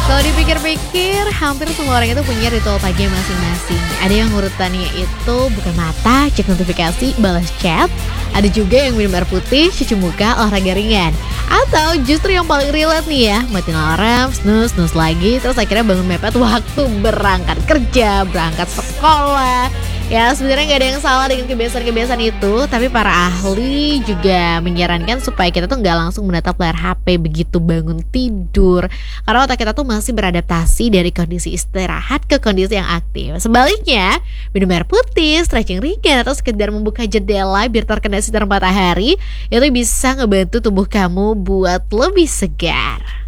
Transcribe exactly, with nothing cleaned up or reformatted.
Kalau dipikir-pikir, hampir semua orang itu punya ritual pagi masing-masing. Ada yang urutannya itu buka mata, cek notifikasi, balas chat. Ada juga yang minum air putih, cuci muka, olahraga ringan. Atau justru yang paling relate nih ya, matiin alarm, snooze, snooze lagi, terus akhirnya bangun mepet waktu berangkat kerja, berangkat sekolah. Ya sebenarnya nggak ada yang salah dengan kebiasaan-kebiasaan itu, tapi para ahli juga menyarankan supaya kita tuh nggak langsung menatap layar H P begitu bangun tidur, karena otak kita tuh masih beradaptasi dari kondisi istirahat ke kondisi yang aktif. Sebaliknya, minum air putih, stretching ringan, atau sekedar membuka jendela biar terkena sinar matahari, itu bisa ngebantu tubuh kamu buat lebih segar.